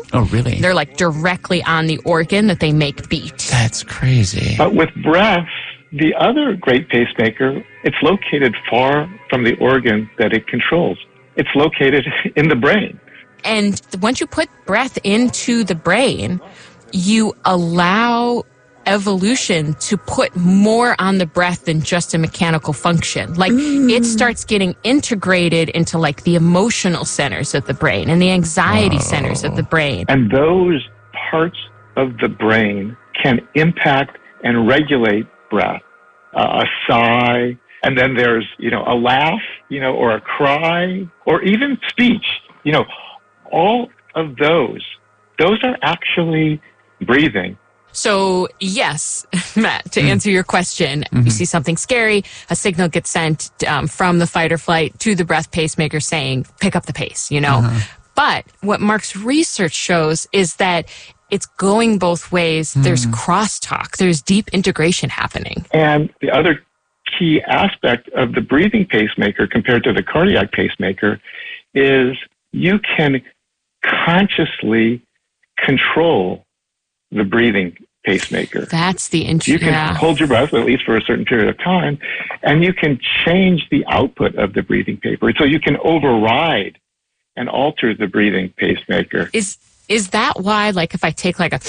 Oh, really? They're like directly on the organ that they make beat. That's crazy. But with breath, the other great pacemaker, it's located far from the organ that it controls. It's located in the brain. And once you put breath into the brain, you allow evolution to put more on the breath than just a mechanical function. Like it starts getting integrated into like the emotional centers of the brain and the anxiety centers of the brain. And those parts of the brain can impact and regulate breath. A sigh, and then there's, a laugh, or a cry, or even speech. All of those are actually breathing. So, yes, Matt, to answer your question, you see something scary, a signal gets sent from the fight or flight to the breath pacemaker saying, pick up the pace, But what Mark's research shows is that it's going both ways. There's crosstalk. There's deep integration happening. And the other key aspect of the breathing pacemaker compared to the cardiac pacemaker is you can consciously control the breathing pacemaker. That's the You can hold your breath, at least for a certain period of time, and you can change the output of the breathing paper. So you can override and alter the breathing pacemaker. Is that why, like, if I take like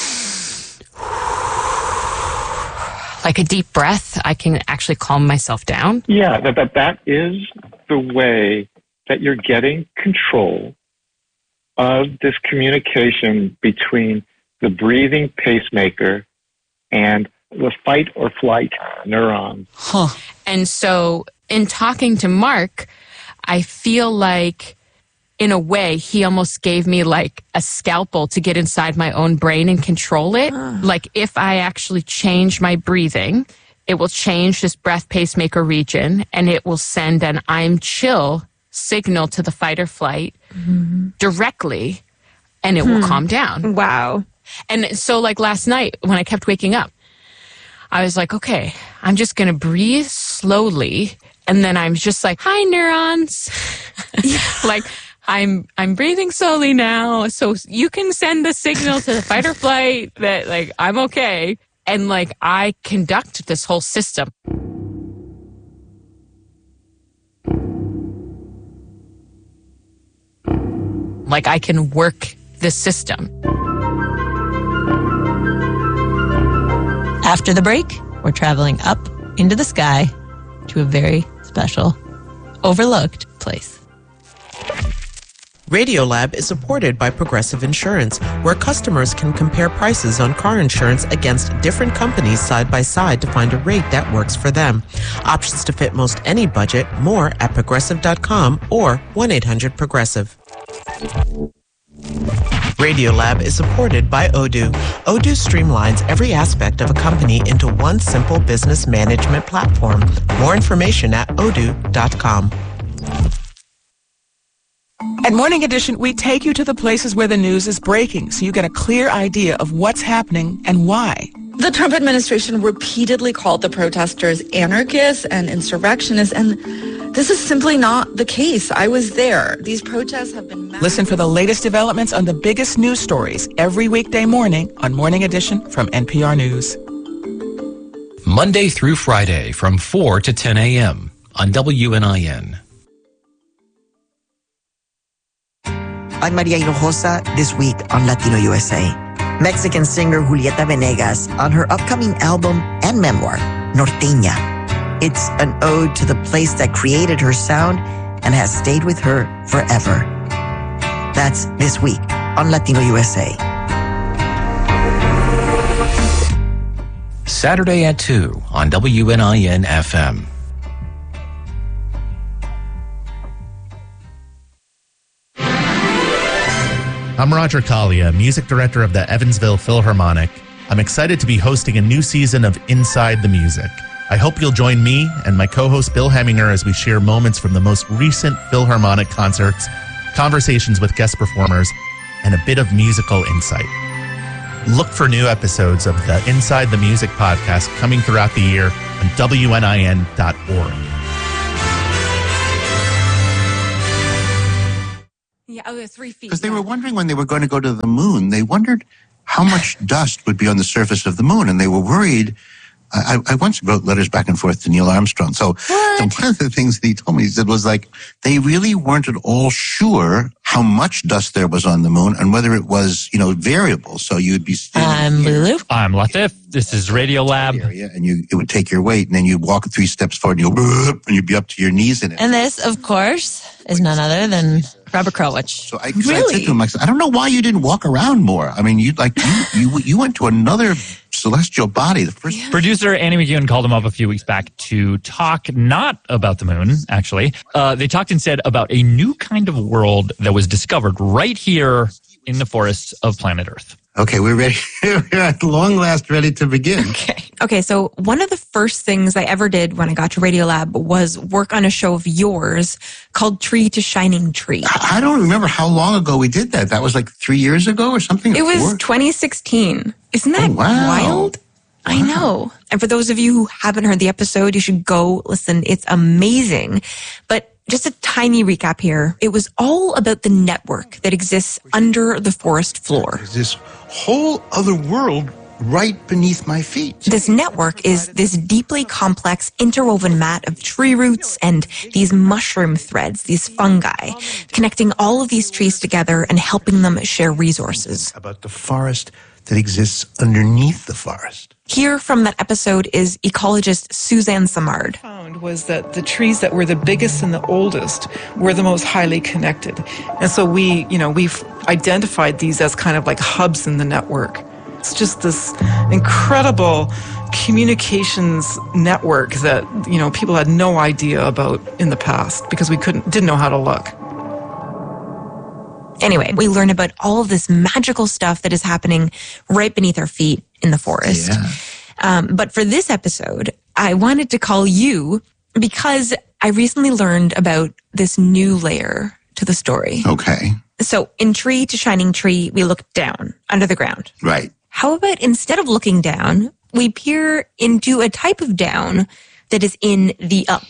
a deep breath, I can actually calm myself down? Yeah, that is the way that you're getting control of this communication between the breathing pacemaker and the fight or flight neurons. And so in talking to Mark, I feel like, in a way, he almost gave me like a scalpel to get inside my own brain and control it. Like if I actually change my breathing, it will change this breath pacemaker region and it will send an I'm chill signal to the fight or flight directly, and it will calm down. Wow. And so like last night when I kept waking up, I was like, okay, I'm just going to breathe slowly. And then I'm just like, hi, neurons. Like, I'm breathing slowly now. So you can send the signal to the fight or flight that like, I'm okay. And like, I conduct this whole system. Like I can work the system. After the break, we're traveling up into the sky to a very special, overlooked place. Radiolab is supported by Progressive Insurance, where customers can compare prices on car insurance against different companies side by side to find a rate that works for them. Options to fit most any budget, more at progressive.com or 1-800-PROGRESSIVE. Radiolab is supported by Odoo. Odoo streamlines every aspect of a company into one simple business management platform. More information at odoo.com. At Morning Edition, we take you to the places where the news is breaking so you get a clear idea of what's happening and why. The Trump administration repeatedly called the protesters anarchists and insurrectionists, and this is simply not the case. I was there. These protests have been... Listen for the latest developments on the biggest news stories every weekday morning on Morning Edition from NPR News. Monday through Friday from 4 to 10 a.m. on WNIN. I'm Maria Hinojosa, this week on Latino USA. Mexican singer Julieta Venegas on her upcoming album and memoir, Norteña. It's an ode to the place that created her sound and has stayed with her forever. That's this week on Latino USA. Saturday at 2 on WNIN FM. I'm Roger Collier, music director of the Evansville Philharmonic. I'm excited to be hosting a new season of Inside the Music. I hope you'll join me and my co-host Bill Heminger as we share moments from the most recent Philharmonic concerts, conversations with guest performers, and a bit of musical insight. Look for new episodes of the Inside the Music podcast coming throughout the year on WNIN.org. Yeah, 3 feet. Because they were wondering when they were going to go to the moon, they wondered how much dust would be on the surface of the moon, and they were worried. I once wrote letters back and forth to Neil Armstrong. So one of the things that he told me, he said, was like, they really weren't at all sure how much dust there was on the moon and whether it was, variable. So you'd be I'm Lulu. I'm Latif. This is Radiolab. Area, and it would take your weight, and then you'd walk 3 steps forward, and you'd be up to your knees in it. And this, of course, is none other than Robert Krulwich. So I said to him, I don't know why you didn't walk around more. I mean, you went to another celestial body. The first Producer Annie McEwen called him up a few weeks back to talk not about the moon, actually. They talked instead about a new kind of world that was discovered right here in the forests of planet Earth. Okay, we're ready. We're at long last ready to begin. Okay, so one of the first things I ever did when I got to Radiolab was work on a show of yours called Tree to Shining Tree. I don't remember how long ago we did that. That was like 3 years ago or something? It was 2016. Isn't that wild? I know. And for those of you who haven't heard the episode, you should go listen. It's amazing. But just a tiny recap here. It was all about the network that exists under the forest floor. There's this whole other world right beneath my feet. This network is this deeply complex interwoven mat of tree roots and these mushroom threads, these fungi, connecting all of these trees together and helping them share resources. About the forest that exists underneath the forest. Here from that episode is ecologist Suzanne Samard. Found was that the trees that were the biggest and the oldest were the most highly connected. And so we've identified these as kind of like hubs in the network. It's just this incredible communications network that, people had no idea about in the past because we didn't know how to look. Anyway, we learn about all of this magical stuff that is happening right beneath our feet in the forest. Yeah. But for this episode, I wanted to call you because I recently learned about this new layer to the story. Okay. So in Tree to Shining Tree, we look down under the ground. Right. How about instead of looking down, we peer into a type of down that is in the up?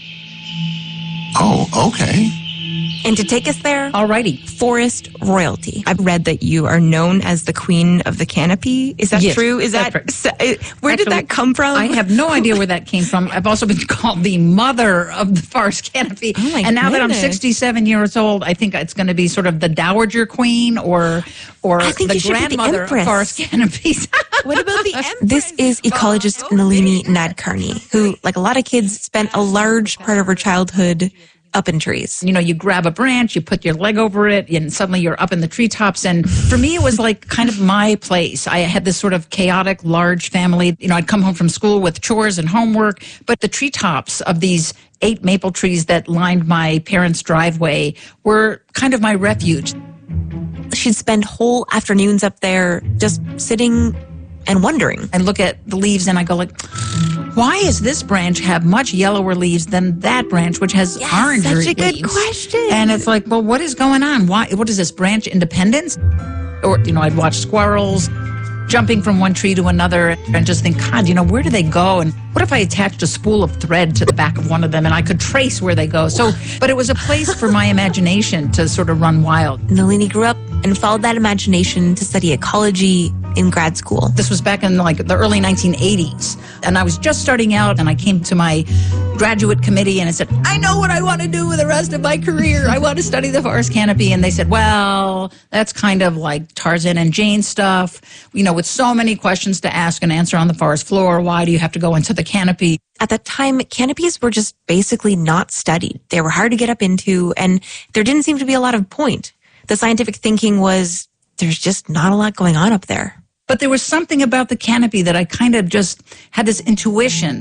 Oh, okay. And to take us there, alrighty, forest royalty. I've read that you are known as the queen of the canopy. Is that true? Is that right. Where did that come from? I have no idea where that came from. I've also been called the mother of the forest canopy. Oh my and now that I'm goodness. 67 years old, I think it's going to be sort of the dowager queen or I think the you should be the grandmother of empress. forest canopies. What about the empress? This is ecologist Nalini Nadkarni, who, like a lot of kids, spent a large part of her childhood up in trees. You grab a branch, you put your leg over it, and suddenly you're up in the treetops. And for me, it was like kind of my place. I had this sort of chaotic, large family. I'd come home from school with chores and homework, but the treetops of these 8 maple trees that lined my parents' driveway were kind of my refuge. She'd spend whole afternoons up there just sitting and wondering. I look at the leaves and I go like, why does this branch have much yellower leaves than that branch, which has oranger leaves? Such a good question. And it's like, well, what is going on? What is this, branch independence? Or, I'd watch squirrels jumping from one tree to another and just think, God, where do they go? And what if I attached a spool of thread to the back of one of them and I could trace where they go? But it was a place for my imagination to sort of run wild. Nalini grew up and followed that imagination to study ecology in grad school. This was back in the early 1980s. And I was just starting out and I came to my graduate committee and I said, I know what I want to do with the rest of my career. I want to study the forest canopy. And they said, well, that's kind of like Tarzan and Jane stuff. With so many questions to ask and answer on the forest floor, why do you have to go into the canopy? At that time, canopies were just basically not studied. They were hard to get up into, and there didn't seem to be a lot of point. The scientific thinking was, there's just not a lot going on up there. But there was something about the canopy that I kind of just had this intuition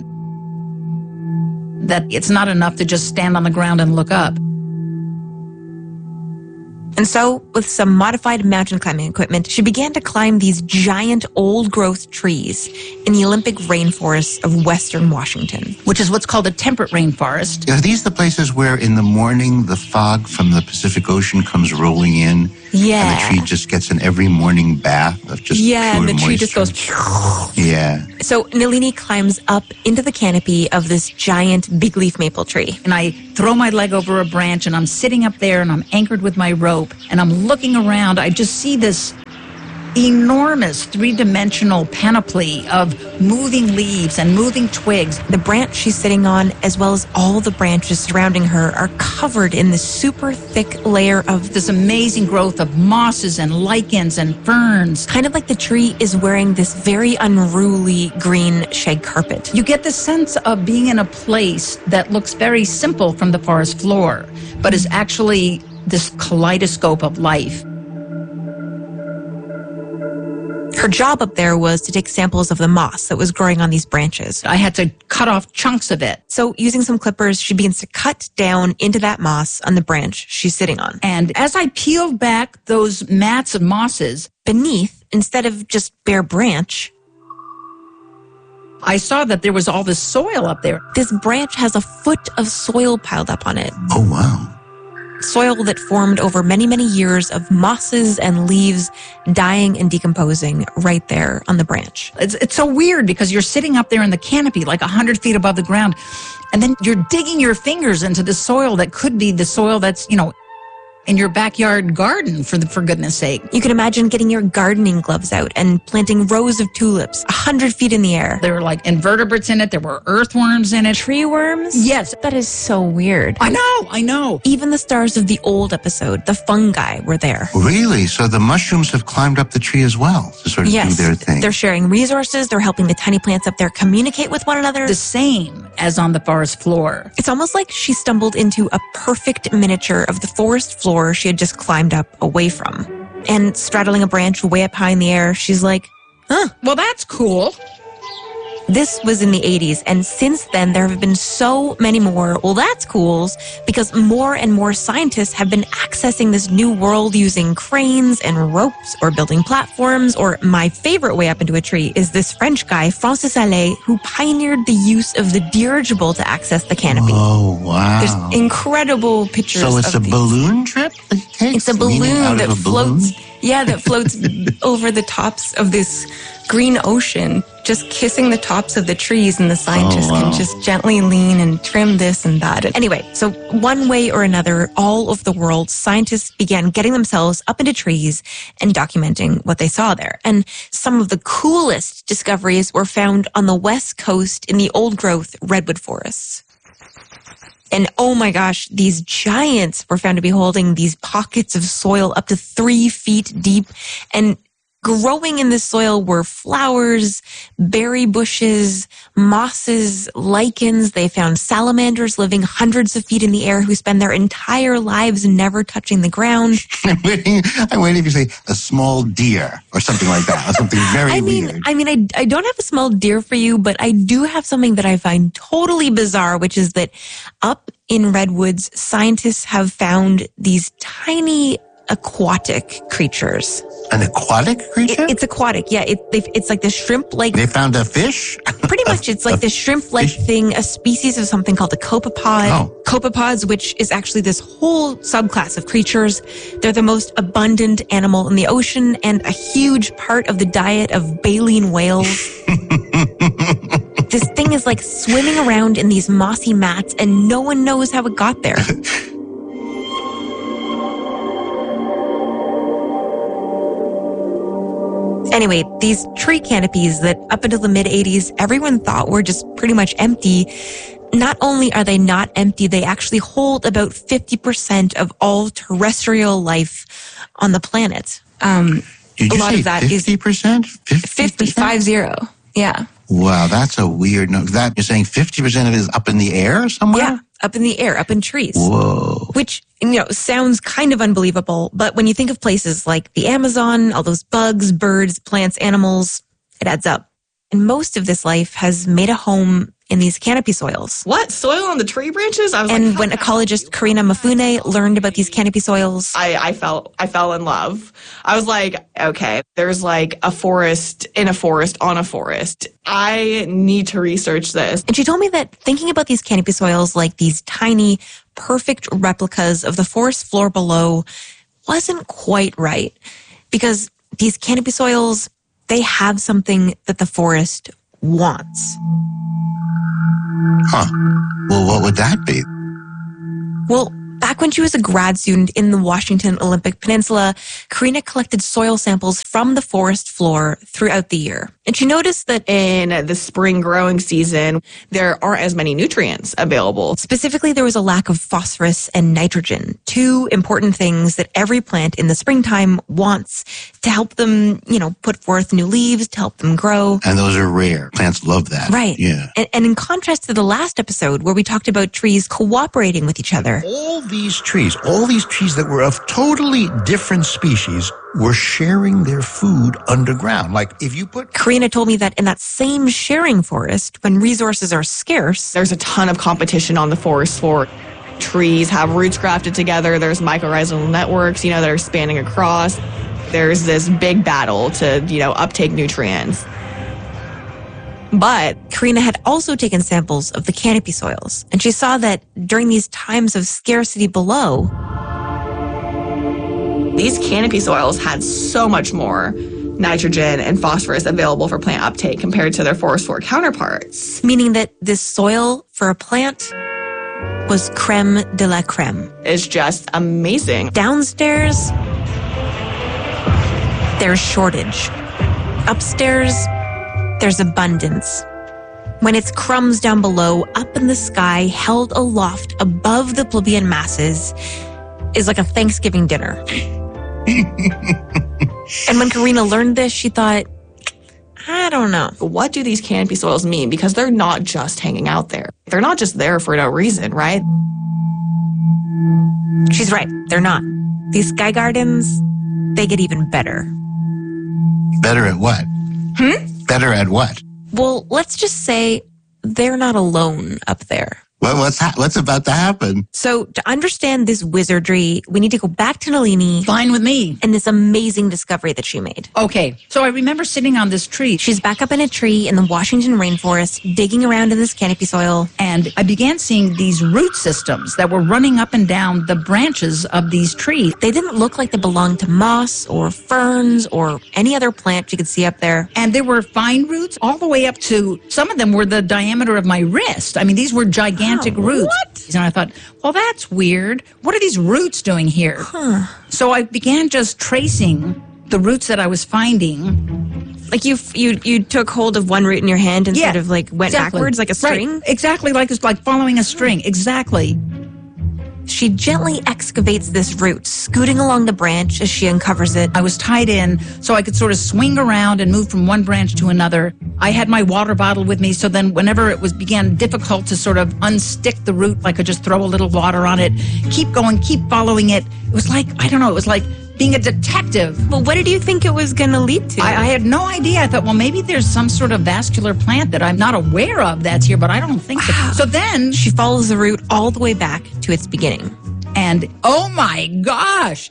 that it's not enough to just stand on the ground and look up. And so, with some modified mountain climbing equipment, she began to climb these giant old-growth trees in the Olympic rainforests of western Washington. Which is what's called a temperate rainforest. Are these the places where in the morning the fog from the Pacific Ocean comes rolling in? Yeah. And the tree just gets an every morning bath of just pure and the tree moisture. just goes... Yeah. So Nalini climbs up into the canopy of this giant big leaf maple tree. And I throw my leg over a branch, and I'm sitting up there and I'm anchored with my rope and I'm looking around. I just see this enormous three-dimensional panoply of moving leaves and moving twigs. The branch she's sitting on, as well as all the branches surrounding her, are covered in this super thick layer of this amazing growth of mosses and lichens and ferns. Kind of like the tree is wearing this very unruly green shag carpet. You get the sense of being in a place that looks very simple from the forest floor, but is actually this kaleidoscope of life. Her job up there was to take samples of the moss that was growing on these branches. I had to cut off chunks of it. So using some clippers, she begins to cut down into that moss on the branch she's sitting on. And as I peeled back those mats of mosses, beneath, instead of just bare branch, I saw that there was all this soil up there. This branch has a foot of soil piled up on it. Oh, wow. Soil that formed over many, many years of mosses and leaves dying and decomposing right there on the branch. It's so weird because you're sitting up there in the canopy like 100 feet above the ground, and then you're digging your fingers into the soil that could be the soil that's, in your backyard garden, for goodness sake. You can imagine getting your gardening gloves out and planting rows of tulips 100 feet in the air. There were like invertebrates in it. There were earthworms in it. Tree worms? Yes. That is so weird. I know. Even the stars of the old episode, the fungi, were there. Really? So the mushrooms have climbed up the tree as well to sort of do their thing. They're sharing resources. They're helping the tiny plants up there communicate with one another. The same as on the forest floor. It's almost like she stumbled into a perfect miniature of the forest floor she had just climbed up away from. And straddling a branch way up high in the air, she's like, well, that's cool. This was in the 80s, and since then there have been so many more well that's cools, because more and more scientists have been accessing this new world using cranes and ropes or building platforms, or my favorite way up into a tree is this French guy, Francis Allais, who pioneered the use of the dirigible to access the canopy. Oh, wow. There's incredible pictures So it's of a balloon trip that he takes? It's a balloon that floats. Balloon? Yeah, that floats over the tops of this green ocean, just kissing the tops of the trees, and the scientists can just gently lean and trim this and that. Anyway, so one way or another, all over the world, scientists began getting themselves up into trees and documenting what they saw there. And some of the coolest discoveries were found on the west coast in the old-growth redwood forests. And oh my gosh, these giants were found to be holding these pockets of soil up to 3 feet deep. And growing in this soil were flowers, berry bushes, mosses, lichens. They found salamanders living hundreds of feet in the air who spend their entire lives never touching the ground. I'm waiting if you say a small deer or something like that, or something very weird. I don't have a small deer for you, but I do have something that I find totally bizarre, which is that up in redwoods, scientists have found these tiny aquatic creatures. An aquatic creature? It's aquatic, yeah. It's like the shrimp-like... They found a fish? Pretty much. It's like the shrimp-like thing, a species of something called a copepod. Oh. Copepods, which is actually this whole subclass of creatures. They're the most abundant animal in the ocean and a huge part of the diet of baleen whales. This thing is like swimming around in these mossy mats, and no one knows how it got there. Anyway, these tree canopies that up until the mid-'80s, everyone thought were just pretty much empty. Not only are they not empty, they actually hold about 50% of all terrestrial life on the planet. Did you a lot say of that 50%? 50, yeah. Wow, that's a weird number. That you're saying 50% of it is up in the air somewhere? Yeah, up in the air, up in trees. Whoa. Which, sounds kind of unbelievable, but when you think of places like the Amazon, all those bugs, birds, plants, animals, it adds up. And most of this life has made a home in these canopy soils. What? Soil on the tree branches? And when ecologist Karina Mafune learned about these canopy soils, I fell in love. I was like, okay, there's like a forest in a forest on a forest. I need to research this. And she told me that thinking about these canopy soils like these tiny, perfect replicas of the forest floor below wasn't quite right. Because these canopy soils, they have something that the forest wants. Huh. Well, what would that be? Well, back when she was a grad student in the Washington Olympic Peninsula, Karina collected soil samples from the forest floor throughout the year. And she noticed that in the spring growing season, there aren't as many nutrients available. Specifically, there was a lack of phosphorus and nitrogen, two important things that every plant in the springtime wants to help them, put forth new leaves, to help them grow. And those are rare. Plants love that. Right. Yeah. And in contrast to the last episode where we talked about trees cooperating with each other. All these trees that were of totally different species were sharing their food underground. Like if you put... Karina told me that in that same sharing forest, when resources are scarce... There's a ton of competition on the forest floor. Trees have roots grafted together. There's mycorrhizal networks, that are spanning across. There's this big battle to, uptake nutrients. But Karina had also taken samples of the canopy soils, and she saw that during these times of scarcity below, these canopy soils had so much more nitrogen and phosphorus available for plant uptake compared to their forest floor counterparts. Meaning that this soil for a plant was creme de la creme. It's just amazing. Downstairs, there's shortage. Upstairs, there's abundance. When it's crumbs down below, up in the sky, held aloft above the plebeian masses, is like a Thanksgiving dinner. And when Karina learned this, she thought, I don't know. What do these canopy soils mean? Because they're not just hanging out there. They're not just there for no reason, right? She's right. They're not. These sky gardens, they get even better. Better at what? Better at what? Well, let's just say they're not alone up there. Well, what's about to happen? So to understand this wizardry, we need to go back to Nalini. Fine with me. And this amazing discovery that she made. Okay, so I remember sitting on this tree. She's back up in a tree in the Washington rainforest, digging around in this canopy soil. And I began seeing these root systems that were running up and down the branches of these trees. They didn't look like they belonged to moss or ferns or any other plant you could see up there. And there were fine roots all the way up to, some of them were the diameter of my wrist. I mean, these were gigantic roots. What? And I thought, well, that's weird. What are these roots doing here? So I began just tracing the roots that I was finding. Like you took hold of one root in your hand and sort of like went backwards like a string? Right. Exactly, like following a string. Exactly. She gently excavates this root, scooting along the branch as she uncovers it. I was tied in so I could sort of swing around and move from one branch to another. I had my water bottle with me, so then whenever it began difficult to sort of unstick the root, I could just throw a little water on it, keep going, keep following it. It was like, I don't know, it was like being a detective. But what did you think it was going to lead to? I had no idea. I thought, well, maybe there's some sort of vascular plant that I'm not aware of that's here, but I don't think so. So then she follows the root all the way back to its beginning. And oh my gosh,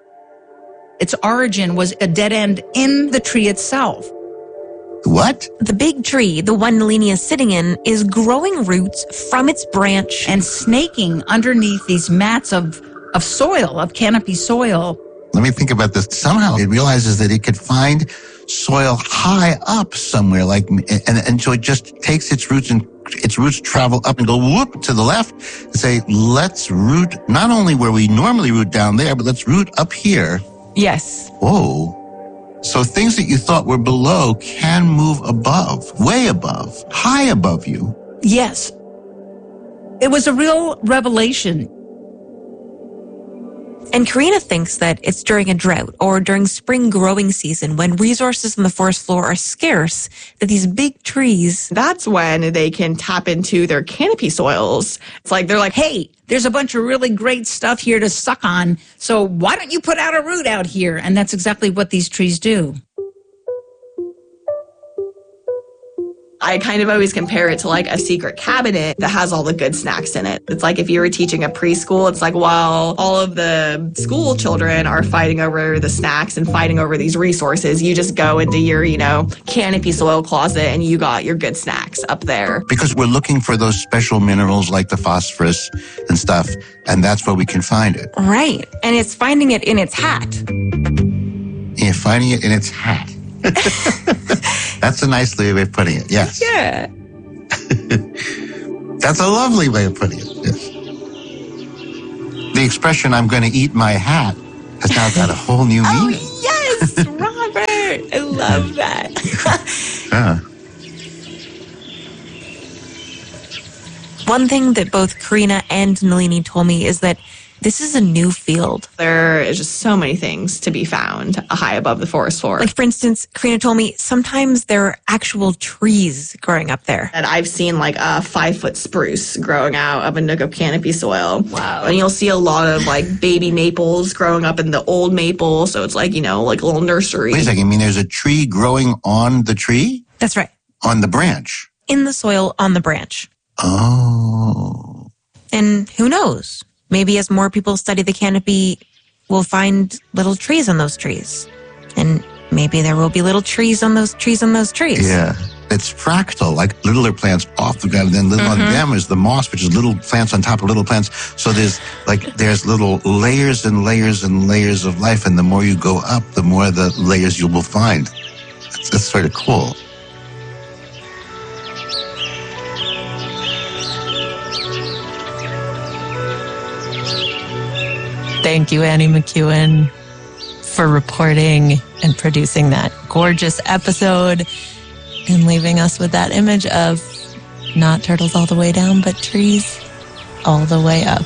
its origin was a dead end in the tree itself. What? The big tree, the one Nalini is sitting in, is growing roots from its branch and snaking underneath these mats of soil, of canopy soil. Let me think about this. Somehow it realizes that it could find soil high up somewhere, and so it just takes its roots and its roots travel up and go whoop to the left and say, let's root not only where we normally root down there, but let's root up here. Yes. Whoa. So things that you thought were below can move above, way above, high above you. Yes. It was a real revelation. And Karina thinks that it's during a drought or during spring growing season when resources in the forest floor are scarce that these big trees... That's when they can tap into their canopy soils. It's like, they're like, hey, there's a bunch of really great stuff here to suck on, so why don't you put out a root out here? And that's exactly what these trees do. I kind of always compare it to like a secret cabinet that has all the good snacks in it. It's like if you were teaching a preschool, it's like while all of the school children are fighting over the snacks and fighting over these resources, you just go into your, canopy soil closet and you got your good snacks up there. Because we're looking for those special minerals like the phosphorus and stuff, and that's where we can find it. Right. And it's finding it in its hat. Yeah, finding it in its hat. That's a nice way of putting it, yes. Yeah. That's a lovely way of putting it, yes. The expression, I'm going to eat my hat, has now got a whole new meaning. Yes, Robert. I love that. Yeah. One thing that both Karina and Nalini told me is that this is a new field. There is just so many things to be found high above the forest floor. Like, for instance, Karina told me sometimes there are actual trees growing up there. And I've seen like a 5-foot spruce growing out of a nook of canopy soil. Wow. And you'll see a lot of like baby maples growing up in the old maple. So it's like, like a little nursery. Wait a second. You mean there's a tree growing on the tree? That's right. On the branch? In the soil on the branch. Oh. And who knows? Maybe as more people study the canopy, we'll find little trees on those trees. And maybe there will be little trees on those trees on those trees. Yeah. It's fractal, like littler plants off the ground, and then little on them is the moss, which is little plants on top of little plants. So there's little layers and layers and layers of life, and the more you go up, the more the layers you will find. That's sort of cool. Thank you, Annie McEwen, for reporting and producing that gorgeous episode and leaving us with that image of not turtles all the way down, but trees all the way up.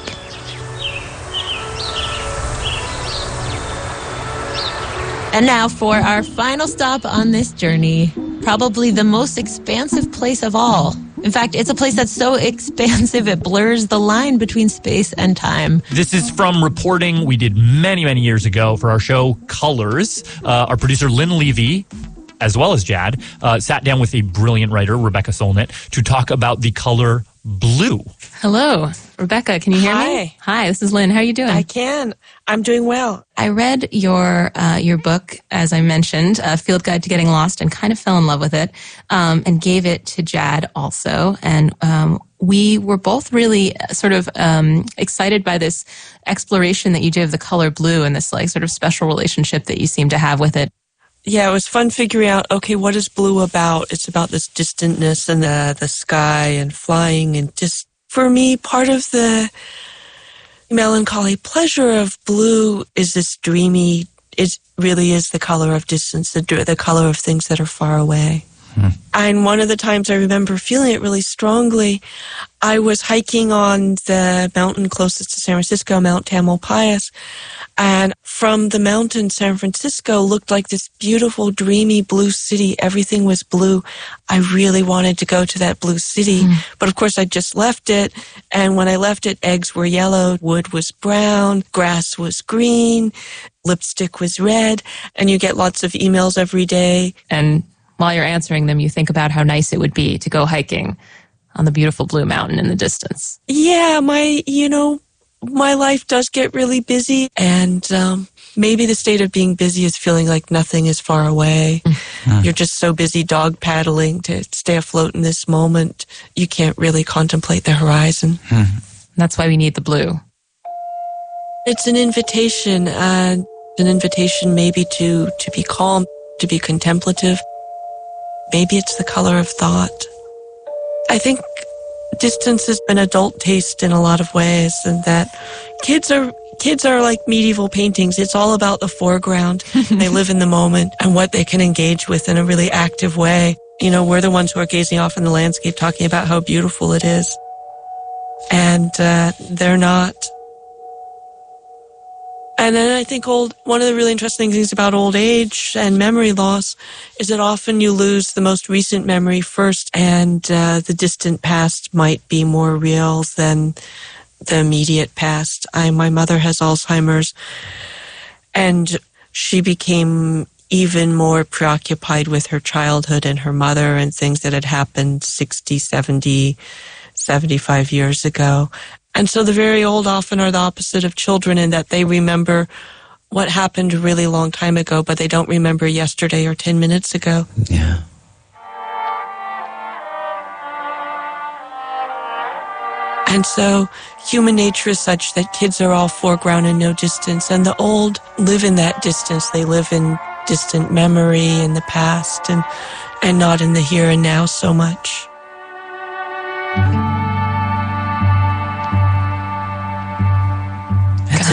And now for our final stop on this journey, probably the most expansive place of all. In fact, it's a place that's so expansive it blurs the line between space and time. This is from reporting we did many, many years ago for our show Colors. Our producer Lynn Levy, as well as Jad, sat down with a brilliant writer, Rebecca Solnit, to talk about the color blue. Hello, Rebecca, can you hear me? Hi, this is Lynn. How are you doing? I can. I'm doing well. I read your book, as I mentioned, Field Guide to Getting Lost, and kind of fell in love with it, and gave it to Jad also. And we were both really sort of excited by this exploration that you did of the color blue and this like sort of special relationship that you seem to have with it. Yeah, it was fun figuring out, okay, what is blue about? It's about this distantness and the sky and flying, and just, for me, part of the melancholy pleasure of blue is this dreamy, it really is the color of distance, the color of things that are far away. And one of the times I remember feeling it really strongly, I was hiking on the mountain closest to San Francisco, Mount Tamalpais, and from the mountain, San Francisco looked like this beautiful, dreamy blue city. Everything was blue. I really wanted to go to that blue city, but of course I just left it, and when I left it, eggs were yellow, wood was brown, grass was green, lipstick was red, and you get lots of emails every day. And while you're answering them, you think about how nice it would be to go hiking on the beautiful blue mountain in the distance. Yeah, my life does get really busy, and maybe the state of being busy is feeling like nothing is far away. You're just so busy dog paddling to stay afloat in this moment, you can't really contemplate the horizon. That's why we need the blue. It's an invitation, maybe to be calm, to be contemplative. Maybe it's the color of thought. I think distance is an adult taste in a lot of ways, and that kids are like medieval paintings. It's all about the foreground. They live in the moment and what they can engage with in a really active way. We're the ones who are gazing off in the landscape, talking about how beautiful it is. And they're not. And then I think one of the really interesting things about old age and memory loss is that often you lose the most recent memory first, and the distant past might be more real than the immediate past. My mother has Alzheimer's, and she became even more preoccupied with her childhood and her mother and things that had happened 60, 70, 75 years ago. And so the very old often are the opposite of children in that they remember what happened a really long time ago, but they don't remember yesterday or 10 minutes ago. Yeah. And so human nature is such that kids are all foreground and no distance, and the old live in that distance. They live in distant memory in the past and not in the here and now so much.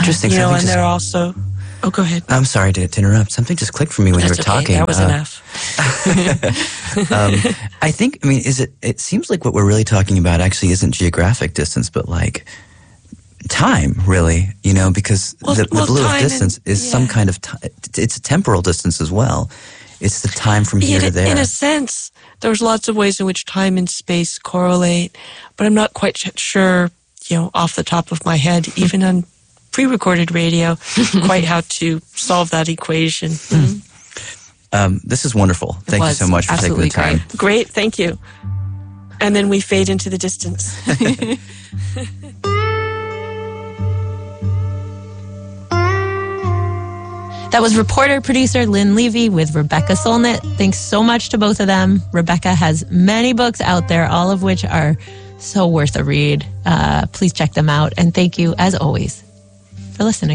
Interesting. You know, Something and just- they're also. Oh, go ahead. I'm sorry to interrupt. Something just clicked for me when you were That's okay. talking. That was enough. I think, I mean, it seems like what we're really talking about actually isn't geographic distance, but like time, really, you know, because the blue of distance is some kind of time. It's a temporal distance as well. It's the time from here to there. In a sense, there's lots of ways in which time and space correlate, but I'm not quite sure, you know, off the top of my head, even on pre-recorded radio, quite how to solve that equation. This is wonderful. Thank you so much for taking the time. Great, thank you. And then we fade into the distance. That was reporter-producer Lynn Levy with Rebecca Solnit. Thanks so much to both of them. Rebecca has many books out there, all of which are so worth a read. Please check them out. And thank you, as always, for listening.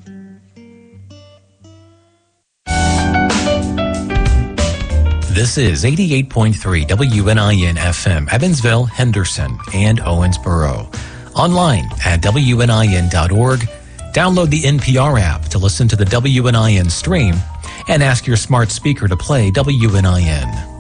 This is 88.3 WNIN FM, Evansville, Henderson, and Owensboro. Online at WNIN.org. Download the NPR app to listen to the WNIN stream and ask your smart speaker to play WNIN.